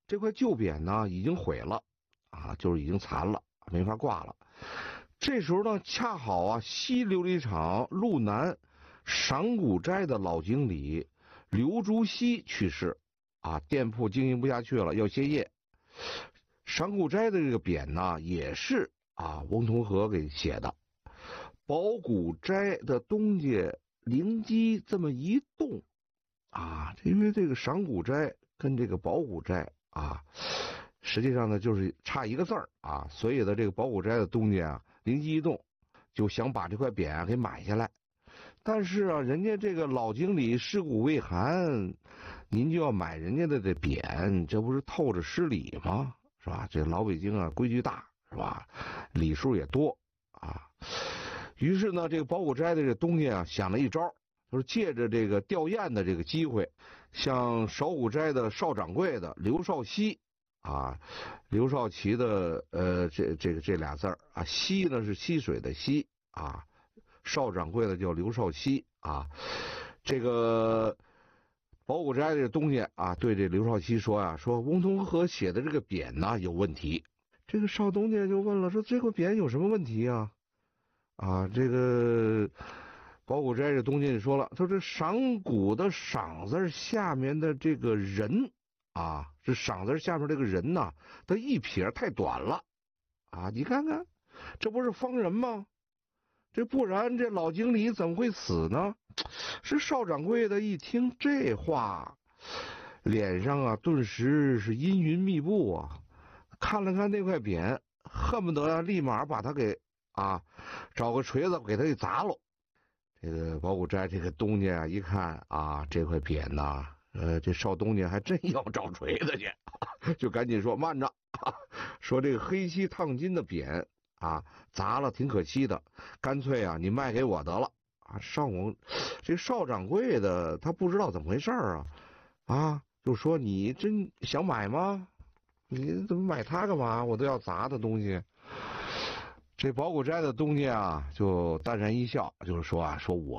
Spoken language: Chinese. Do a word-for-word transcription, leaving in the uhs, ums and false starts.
这块旧匾呢已经毁了啊，就是已经残了，没法挂了。这时候呢，恰好啊，西琉璃厂路南赏古斋的老经理刘竹溪去世，啊，店铺经营不下去了，要歇业。赏古斋的这个匾呢，也是啊翁同龢给写的。宝古斋的东家灵机这么一动，啊，因为这个赏古斋跟这个宝古斋啊，实际上呢就是差一个字儿啊，所以呢这个宝古斋的东家啊灵机一动，就想把这块匾啊给买下来。但是啊，人家这个老经理尸骨未寒，您就要买人家的这匾，这不是透着失礼吗？是吧？这老北京啊规矩大，是吧？礼数也多啊。于是呢，这个宝古斋的这东家啊想了一招，就是借着这个吊唁的这个机会，向少古斋的少掌柜的刘少熙啊，刘少奇的呃这这个这俩字儿啊，溪呢是溪水的溪啊，少掌柜的叫刘少熙啊，这个宝古斋这东家啊，对这刘少熙说啊，说翁同龢写的这个匾呢有问题。这个少东家就问了，说这个匾有什么问题啊？啊，这个宝古斋这东家就说了，他说这赏古的赏字下面的这个人啊，这赏字下面这个人呐，他一撇太短了啊！你看看，这不是方人吗？这不然这老经理怎么会死呢？是少掌柜的一听这话，脸上啊顿时是阴云密布啊，看了看那块匾，恨不得啊立马把他给啊找个锤子给他给砸了。这个宝古斋这个东家一看啊，这块匾呐，呃，这少东家还真要找锤子去，就赶紧说慢着，啊、说这个黑漆烫金的匾啊，砸了挺可惜的，干脆啊你卖给我得了啊。少我这少掌柜的他不知道怎么回事啊，啊，就说你真想买吗？你怎么买它干嘛？我都要砸的东西。这宝古斋的东家啊，就淡然一笑，就是说啊，说我。